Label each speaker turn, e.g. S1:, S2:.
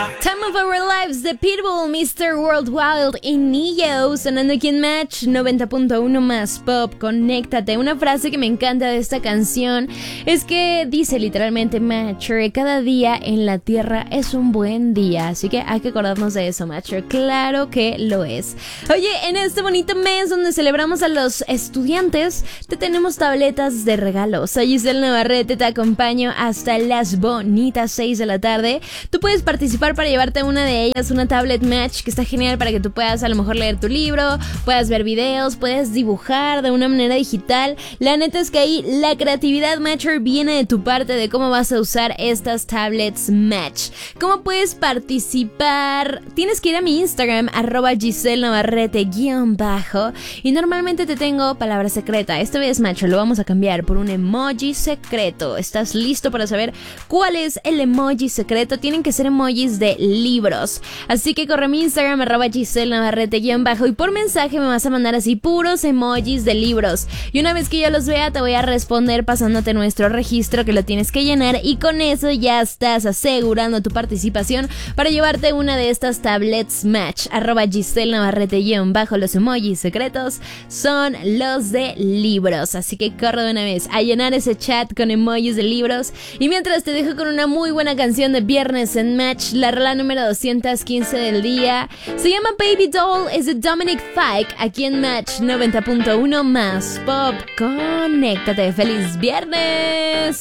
S1: Time of Our Lives de Pitbull, Mr. Worldwide y Neo, sonando aquí en Match 90.1 más pop. Conéctate. Una frase que me encanta de esta canción es que dice literalmente: Matcher, cada día en la tierra es un buen día. Así que hay que acordarnos de eso, Matcher. Claro que lo es. Oye, en este bonito mes donde celebramos a los estudiantes, te tenemos tabletas de regalo. Soy Giselle Navarrete, te acompaño hasta las bonitas 6 de la tarde. Tú puedes participar para llevarte una de ellas, una tablet Match, que está genial para que tú puedas a lo mejor leer tu libro, puedas ver videos, puedes dibujar de una manera digital. La neta es que ahí la creatividad Matcher viene de tu parte, de cómo vas a usar estas tablets Match. ¿Cómo puedes participar? Tienes que ir a mi Instagram, @GiselleNavarrete_ y normalmente te tengo palabra secreta. Esta vez, Matcher, lo vamos a cambiar por un emoji secreto. ¿Estás listo para saber cuál es el emoji secreto? Tienen que ser emojis de libros. Así que corre a mi Instagram, @GiselleNavarrete_ y por mensaje me vas a mandar así puros emojis de libros. Y una vez que yo los vea, te voy a responder pasándote nuestro registro, que lo tienes que llenar, y con eso ya estás asegurando tu participación para llevarte una de estas tablets Match. @GiselleNavarrete_ los emojis secretos son los de libros. Así que corre de una vez a llenar ese chat con emojis de libros. Y mientras te dejo con una muy buena canción de viernes en Match, la rola número 215 del día. Se llama Baby Doll, es de Dominic Fike, aquí en Match 90.1 más pop. Conéctate. ¡Feliz viernes!